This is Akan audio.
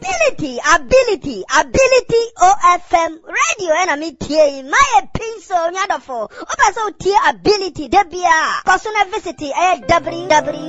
ability OFM radio and me tie my pencil nyadofo oba so tie ability debia person visit www